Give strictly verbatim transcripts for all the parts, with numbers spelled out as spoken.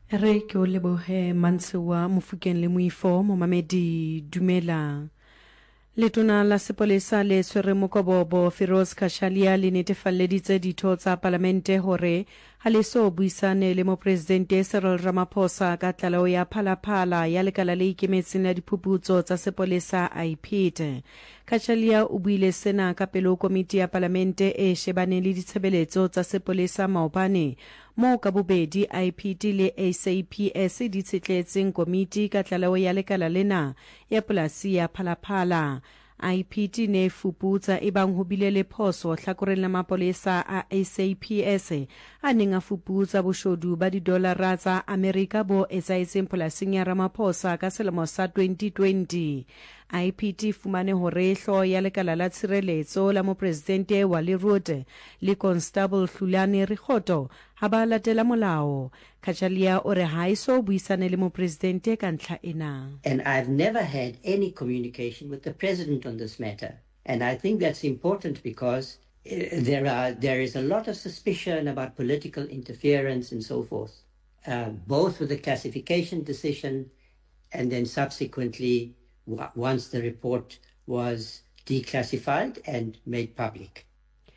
Re ke o lebohe Mantshiwa Mofokeng le Moifo Momamedi dumela. Letona la sepolesa le tshwere Mokobobo Feroz Khashaliya le netefalleditse ditho tsa palamente hore ha le so buisane le mopresidente Cyril Ramaphosa ka tlaleho ya phalaphala ya lekala le ikemetseng la diphuputso tsa sepolesa I P T. Khashaliya o buile sena ka pele komiti ya palamente e shebaneng le ditshebeletso tsa sepolesa maobane mo ka bobedi I P T le S A P S di tshetletseng komiti ka tlaleho ya lekala lena ya polasi ya phalaphala. I P T ne fuputsa ebang ho bile le phoso hlakoreng la mapolesa a S A P S a neng a fuputsa boshodu ba didolara tsa Amerika bo etsaetseng polasing ya Ramaphosa ka selemo sa twenty twenty. I P T fumane hore hlo ya lekala la tshireletso la mopresidente wa Lerote le Constable Hlulane Rikgoto ha ba latela molao. Khashaliya o re ha iso buisane le mopresidente ka ntlha ena. And I've never had any communication with the president on this matter. And I think that's important because uh, there are there is a lot of suspicion about political interference and so forth, uh, both with the classification decision and then subsequently once the report was declassified and made public.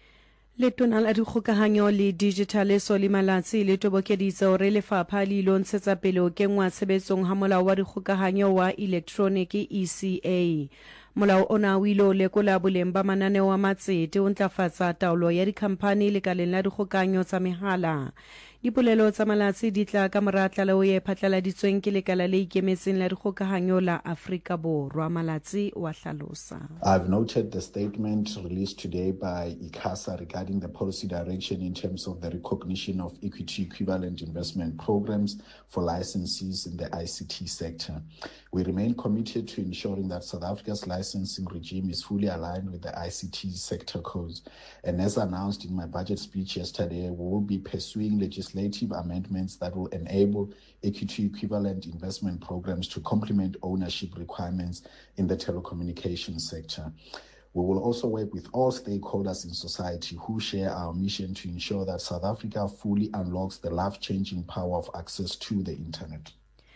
Letona la dikgokahanyo le digital so le malatsi le tobokeditse hore lefapha le ilo ntshetsa pele o kengwa tshebetsong ha molao wa dikgokahanyo wa electronic E C A. Molao ona o ilo lekola boleng ba mananeo wa matsete o ntlafatsa taolo ya dikhampani le kaleng la dikgokahanyo tsa mehala. Dipolelo tsa malatsi di tla ka mora tlaleho e phatlaladitsweng ke lekala le ikemetseng la dikgokahanyo la Afrika Borwa. Malatsi wa hlalosa. I've noted the statement released today by ICASA regarding the policy direction in terms of the recognition of equity equivalent investment programs for licensees in the I C T sector. We remain committed to ensuring that South Africa's licensing regime is fully aligned with the I C T sector codes. And as announced in my budget speech yesterday, we will be pursuing legislation legislative amendments that will enable equity equivalent investment programs to complement ownership requirements in the telecommunications sector. We will also work with all stakeholders in society who share our mission to ensure that South Africa fully unlocks the life-changing power of access to the internet.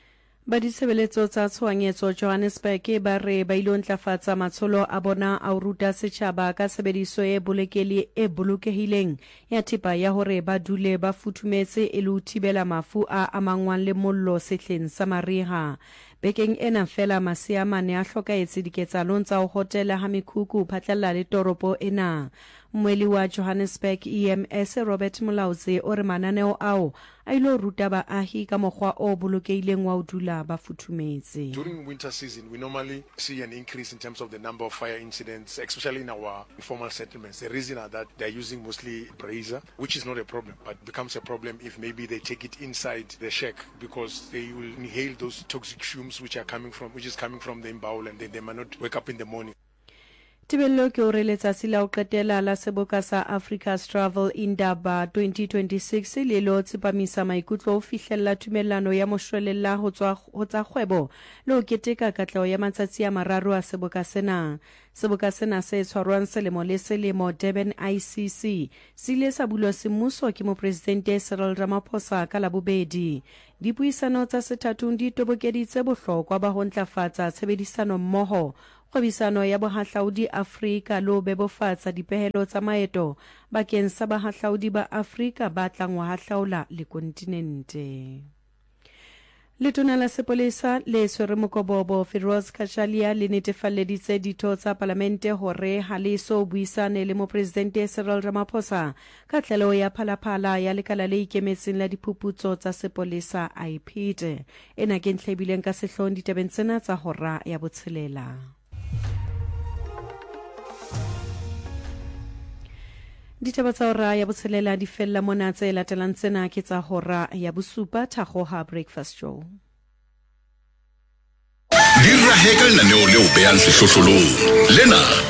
Ba ditshebeletso tsa tshwanyetso Johannesburg ba re ba ilo ntlafatsa matsholo a bona a ruta setjhaba ka sebediso e bolekeli e bolokehileng ya thipa ya hore ba dule ba futhumetse e le ho thibela mafu a amangwang le mollo sehleng sa mariha. Bekeng ena fela masiamane a hlokaetse diketsalong tsa ho hotela ha mekhukhu phatlalla le toropo ena. Mweli wa Johannesburg E M S Robert Mulauze o re mananeo ao a ilo ruta baahi ka mokgwa o bolokehileng wa ho dula ba futhumetse. During winter season, we normally see an increase in terms of the number of fire incidents, especially in our informal settlements. The reason are that they're using mostly brazier, which is not a problem, but becomes a problem if maybe they take it inside the shack because they will inhale those toxic fumes which are coming from, which is coming from the imbaul, and they, they might not wake up in the morning. Tibello ke o re letsatsi la o qetela la seboka sa Africa's Travel Indaba twenty twenty-six le lo tsepamisa maikutlo o fihlella tumellano ya moshwelella ho tswa ho tsa kgwebo le o keteka katlao ya matsatsi a mararo a seboka sena. Seboka sena se tshwarwang selemo le selemo Durban I C C sile sa bulwa semmuso ke mopresidente Cyril Ramaphosa ka labobedi. Dipuisano tsa sethathung di tobokeditse bohlokwa ba ho ntlafatsa tshebedisano mmoho kgwebisano ya bohahlaudi Afrika lo bebofatsa dipehelo tsa maeto bakeng sa bahahlaudi ba Afrika ba tlang wa hahlaula le kontinente. Letona la sepolesa le tshwere Mokobobo Feroz Khashaliya le netefalleditse ditho tsa palamente hore ha le so buisane le mopresidente Cyril Ramaphosa ka tlaleho ya phalaphala ya lekala le ikemetseng la diphuputso tsa sepolesa I P T. Ena ke ntlhebileng ka sehlong ditabeng tsena tsa hora ya botshelela. Ditaba tsa hora ya botshelela di fella mona tse latelang tsena ke tsa hora ya bosupa Thakgoha Breakfast Show. Di raheka lenaneo leo behang sehlohlolong lena